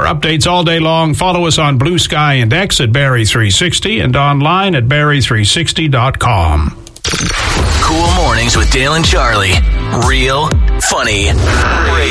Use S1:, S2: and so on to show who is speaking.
S1: For updates all day long, follow us on Blue Sky and X at Barry360 and online at Barry360.com.
S2: Cool Mornings with Dale and Charlie. Real funny radio.